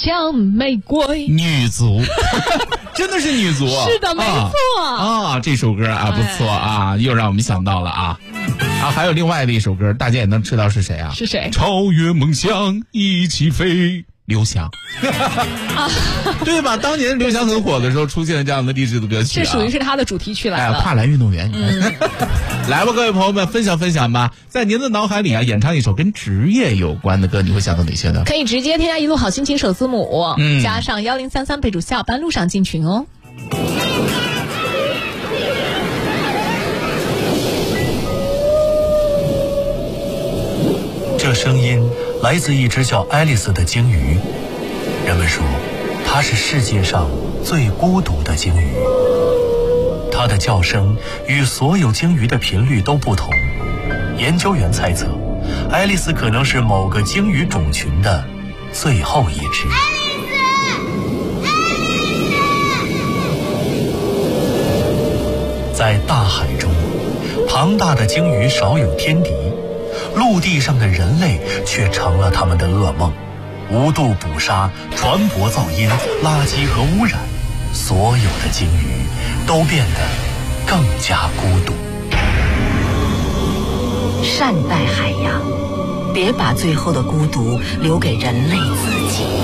像玫瑰。 女足，真的是女足。 是的，没错啊，这首歌啊不错啊，又让我们想到了啊。还有另外的一首歌，大家也能知道是谁啊？ 是谁？ 超越梦想一起飞，刘翔。对吧？当年刘翔很火的时候，出现了这样的励志的歌曲， 这属于是他的主题曲来了。 跨栏运动员。来吧，各位朋友们，分享分享吧。在您的脑海里啊，演唱一首跟职业有关的歌，你会想到哪些呢？ 可以直接添加一路好心情首字母，加上1033，备注下班路上进群哦。 这声音来自一只叫爱丽丝的鲸鱼，人们说它是世界上最孤独的鲸鱼。它的叫声与所有鲸鱼的频率都不同，研究员猜测爱丽丝可能是某个鲸鱼种群的最后一只。在大海中，庞大的鲸鱼少有天敌，陆地上的人类却成了他们的噩梦。无度捕杀、船舶噪音、垃圾和污染，所有的鲸鱼都变得更加孤独。 善待海洋，别把最后的孤独留给人类自己。